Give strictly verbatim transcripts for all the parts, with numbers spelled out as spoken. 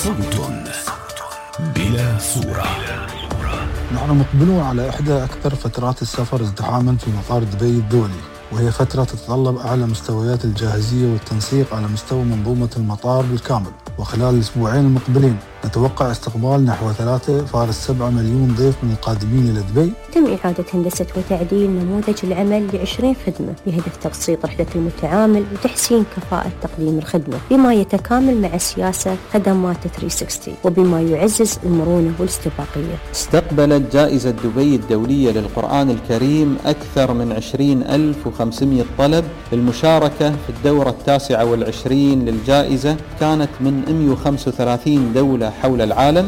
صوت بلا صورة. نحن مقبلون على إحدى أكثر فترات السفر ازدحاماً في مطار دبي الدولي، وهي فترة تتطلب أعلى مستويات الجاهزية والتنسيق على مستوى منظومة المطار بالكامل. وخلال الأسبوعين المقبلين نتوقع استقبال نحو ثلاثة فاصلة سبعة مليون ضيف من القادمين إلى دبي. تم إعادة هندسة وتعديل نموذج العمل لعشرين خدمة بهدف تبسيط رحلة المتعامل وتحسين كفاءة تقديم الخدمة بما يتكامل مع سياسة خدمات ثلاثمئة وستين وبما يعزز المرونة والاستباقية. استقبلت جائزة دبي الدولية للقرآن الكريم أكثر من عشرين ألف وخمسمئة طلب للمشاركة في الدورة التاسعة والعشرين للجائزة، كانت من مئة وخمسة وثلاثين دولة حول العالم.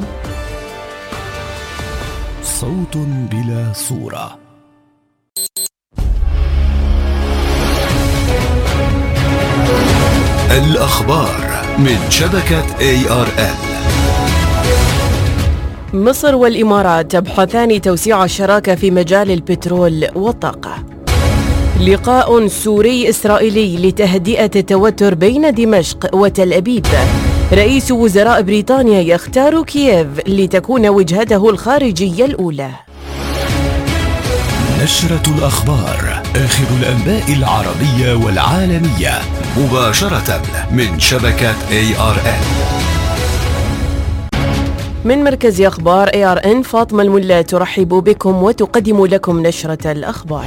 صوت بلا صورة. الأخبار من شبكة إيه آر إل. مصر والإمارات تبحثان توسيع الشراكة في مجال البترول والطاقة. لقاء سوري إسرائيلي لتهدئة التوتر بين دمشق وتل أبيب. رئيس وزراء بريطانيا يختار كييف لتكون وجهته الخارجية الأولى. نشرة الأخبار، آخر الأنباء العربية والعالمية مباشرة من شبكة إيه آر إل. من مركز أخبار إيه آر إن، فاطمة الملا ترحب بكم وتقدم لكم نشرة الأخبار.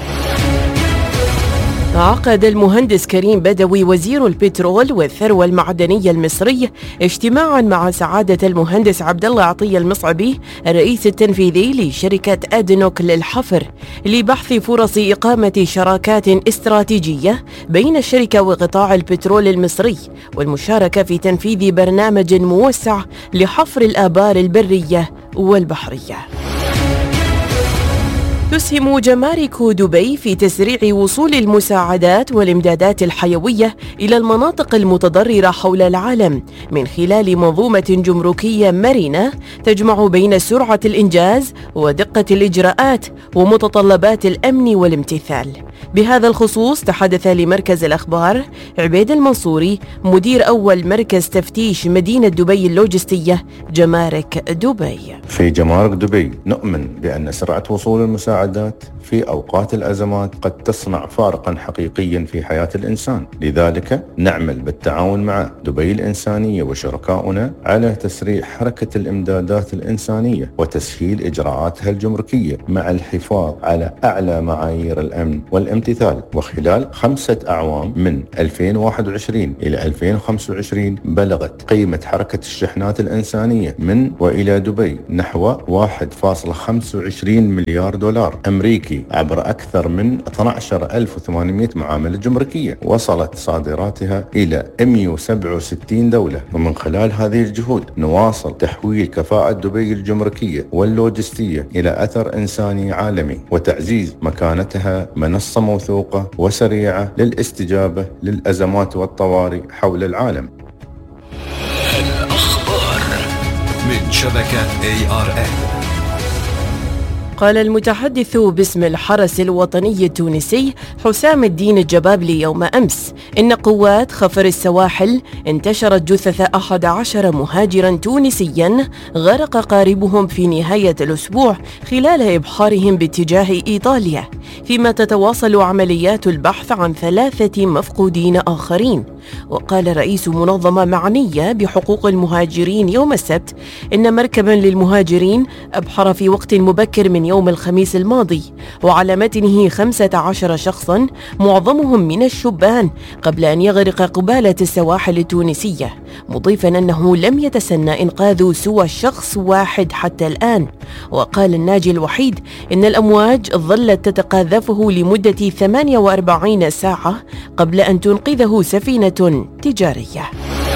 عقد المهندس كريم بدوي وزير البترول والثروة المعدنية المصري اجتماعا مع سعادة المهندس عبد الله عطية المصعبي الرئيس التنفيذي لشركة أدنوك للحفر لبحث فرص إقامة شراكات استراتيجية بين الشركة وقطاع البترول المصري والمشاركة في تنفيذ برنامج موسع لحفر الآبار البرية والبحرية. تسهم جمارك دبي في تسريع وصول المساعدات والإمدادات الحيوية إلى المناطق المتضررة حول العالم من خلال منظومة جمركية مرنة تجمع بين سرعة الإنجاز ودقة الإجراءات ومتطلبات الأمن والامتثال. بهذا الخصوص تحدث لمركز الأخبار عبيد المنصوري مدير أول مركز تفتيش مدينة دبي اللوجستية جمارك دبي. في جمارك دبي نؤمن بأن سرعة وصول المساعدات في أوقات الأزمات قد تصنع فارقا حقيقيا في حياة الإنسان، لذلك نعمل بالتعاون مع دبي الإنسانية وشركاؤنا على تسريع حركة الإمدادات الإنسانية وتسهيل إجراءاتها الجمركية مع الحفاظ على أعلى معايير الأمن والامتثال. وخلال خمسة أعوام من ألفين وواحد وعشرين إلى ألفين وخمسة وعشرين بلغت قيمة حركة الشحنات الإنسانية من وإلى دبي نحو واحد فاصلة خمسة وعشرين مليار دولار أمريكي عبر أكثر من اثني عشر ألف وثمانمئة معاملة جمركية. وصلت صادراتها إلى مئة وسبعة وستين دولة. ومن خلال هذه الجهود نواصل تحويل كفاءة دبي الجمركية واللوجستية إلى أثر إنساني عالمي وتعزيز مكانتها منصة موثوقة وسريعة للاستجابة للأزمات والطوارئ حول العالم. الأخبار من شبكة إيه آر إل. قال المتحدث باسم الحرس الوطني التونسي حسام الدين الجبابلي يوم أمس إن قوات خفر السواحل انتشرت جثث أحد عشر مهاجرا تونسيا غرق قاربهم في نهاية الأسبوع خلال إبحارهم باتجاه إيطاليا، فيما تتواصل عمليات البحث عن ثلاثة مفقودين آخرين. وقال رئيس منظمة معنية بحقوق المهاجرين يوم السبت إن مركبا للمهاجرين أبحر في وقت مبكر من يوم الخميس الماضي وعلى متنه خمسة عشر شخصا معظمهم من الشبان قبل أن يغرق قبالة السواحل التونسية، مضيفا أنه لم يتسنى إنقاذ سوى شخص واحد حتى الآن. وقال الناجي الوحيد إن الأمواج ظلت تتقاذفه لمدة ثمانية وأربعين ساعة قبل أن تنقذه سفينة تجارية.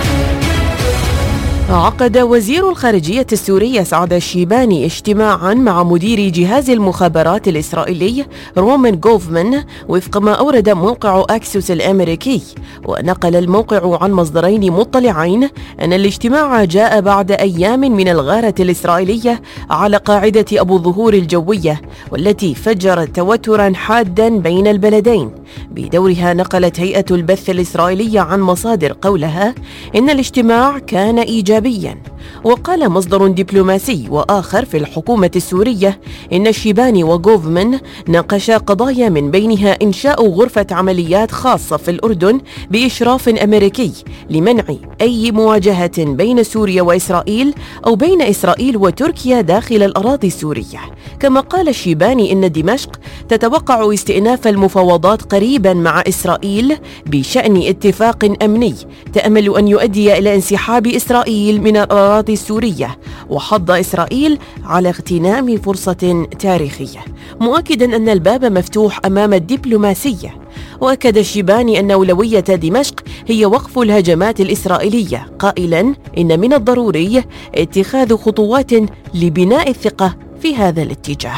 عقد وزير الخارجية السوري سعد الشيباني اجتماعا مع مدير جهاز المخابرات الإسرائيلي رومان غوفمان وفق ما أورد موقع أكسوس الأمريكي. ونقل الموقع عن مصدرين مطلعين أن الاجتماع جاء بعد أيام من الغارة الإسرائيلية على قاعدة أبو الظهور الجوية والتي فجرت توترا حادا بين البلدين. بدورها نقلت هيئة البث الإسرائيلية عن مصادر قولها إن الاجتماع كان إيجابيا. وقال مصدر دبلوماسي وآخر في الحكومة السورية إن الشيباني وغوفمان ناقشا قضايا من بينها إنشاء غرفة عمليات خاصة في الأردن بإشراف أمريكي لمنع أي مواجهة بين سوريا وإسرائيل أو بين إسرائيل وتركيا داخل الأراضي السورية. كما قال الشيباني إن دمشق تتوقع استئناف المفاوضات قريبا مع إسرائيل بشأن اتفاق أمني تأمل أن يؤدي إلى انسحاب إسرائيل من الأراضي السورية، وحض إسرائيل على اغتنام فرصة تاريخية، مؤكدا أن الباب مفتوح أمام الدبلوماسية. وأكد الشيباني أن أولوية دمشق هي وقف الهجمات الإسرائيلية، قائلا إن من الضروري اتخاذ خطوات لبناء الثقة في هذا الاتجاه.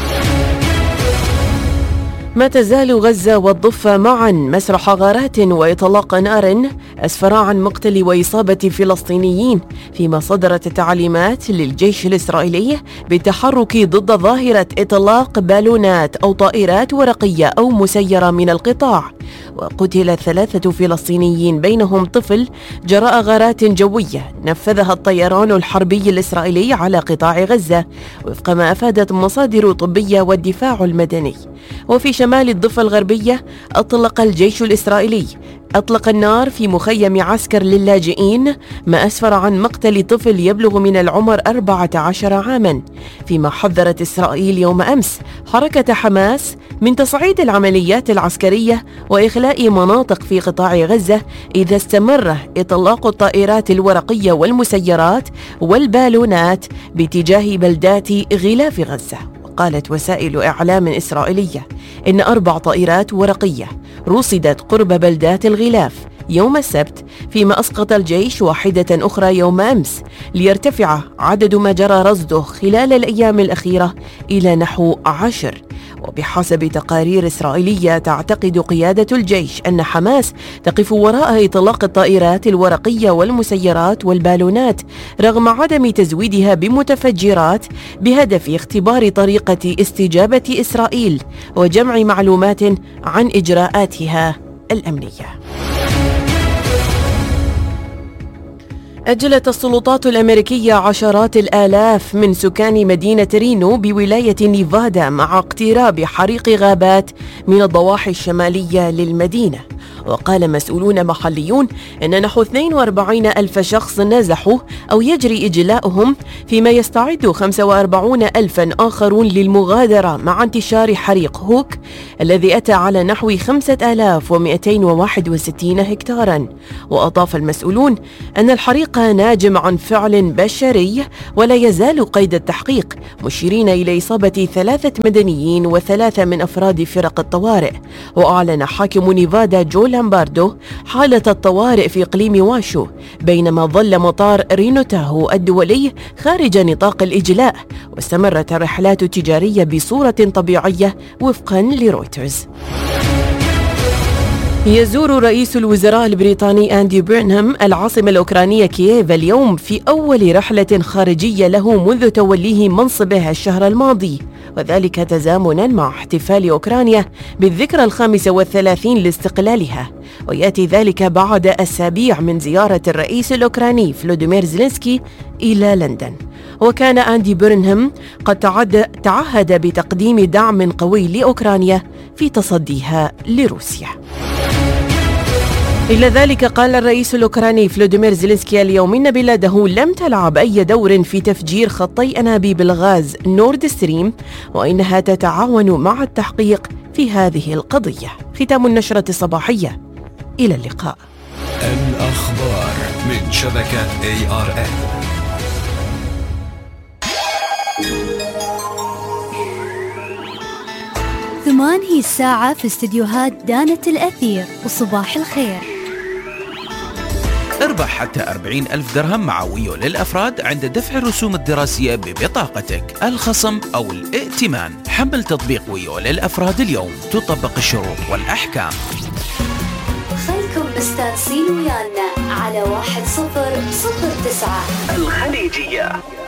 ما تزال غزة والضفة معا مسرح غارات وإطلاق نار أسفر عن مقتل وإصابة فلسطينيين، فيما صدرت تعليمات للجيش الإسرائيلي بالتحرك ضد ظاهرة إطلاق بالونات أو طائرات ورقية أو مسيرة من القطاع. وقتل ثلاثة فلسطينيين بينهم طفل جراء غارات جوية نفذها الطيران الحربي الإسرائيلي على قطاع غزة، وفق ما أفادت مصادر طبية والدفاع المدني. وفي شمال الضفة الغربية أطلق الجيش الإسرائيلي أطلق النار في مخيم عسكر للاجئين، ما أسفر عن مقتل طفل يبلغ من العمر أربعة عشر عاما، فيما حذرت إسرائيل يوم أمس حركة حماس من تصعيد العمليات العسكرية وإخلاء مناطق في قطاع غزة إذا استمر إطلاق الطائرات الورقية والمسيرات والبالونات باتجاه بلدات غلاف غزة. قالت وسائل إعلام إسرائيلية إن أربع طائرات ورقية رصدت قرب بلدات الغلاف يوم السبت، فيما أسقط الجيش واحدة أخرى يوم أمس، ليرتفع عدد ما جرى رصده خلال الأيام الأخيرة إلى نحو عشر. وبحسب تقارير إسرائيلية تعتقد قيادة الجيش أن حماس تقف وراء إطلاق الطائرات الورقية والمسيرات والبالونات رغم عدم تزويدها بمتفجرات، بهدف اختبار طريقة استجابة إسرائيل وجمع معلومات عن إجراءاتها الأمنية. أجلت السلطات الأمريكية عشرات الآلاف من سكان مدينة رينو بولاية نيفادا مع اقتراب حريق غابات من الضواحي الشمالية للمدينة. وقال مسؤولون محليون أن نحو اثنين وأربعين ألف شخص نزحوا أو يجري إجلاؤهم، فيما يستعد خمسة وأربعين ألفا آخرون للمغادرة مع انتشار حريق هوك الذي أتى على نحو خمسة آلاف ومئتين وواحد وستين هكتارا. وأضاف المسؤولون أن الحريق ناجم عن فعل بشري ولا يزال قيد التحقيق، مشيرين إلى إصابة ثلاثة مدنيين وثلاثة من أفراد فرق الطوارئ. وأعلن حاكم نيفادا جو لامباردو حالة الطوارئ في إقليم واشو، بينما ظل مطار رينو تاهو الدولي خارج نطاق الإجلاء، واستمرت الرحلات التجارية بصورة طبيعية وفقا لرويترز. يزور رئيس الوزراء البريطاني أندي بيرنهام العاصمة الأوكرانية كييف اليوم في أول رحلة خارجية له منذ توليه منصبه الشهر الماضي، وذلك تزامنا مع احتفال أوكرانيا بالذكرى الخامسة والثلاثين لاستقلالها. ويأتي ذلك بعد أسابيع من زيارة الرئيس الأوكراني فلوديمير زيلينسكي إلى لندن. وكان أندي بيرنهام قد تعهد بتقديم دعم قوي لأوكرانيا في تصديها لروسيا. إلى ذلك قال الرئيس الأوكراني فلوديمير زيلينسكي اليوم إن بلاده لم تلعب أي دور في تفجير خطي أنابيب الغاز نورد ستريم، وإنها تتعاون مع التحقيق في هذه القضية. ختام النشرة الصباحية، إلى اللقاء. الأخبار من شبكة إيه آر إن. ثمان هي الساعة في استديوهات دانة الأثير، وصباح الخير. اربح حتى أربعين ألف درهم مع ويو للأفراد عند دفع الرسوم الدراسية ببطاقتك، الخصم أو الائتمان. حمل تطبيق ويو للأفراد اليوم، تطبق الشروط والأحكام. خلكم مستانسين ويانا على واحد صفر صفر تسعة الخليجية.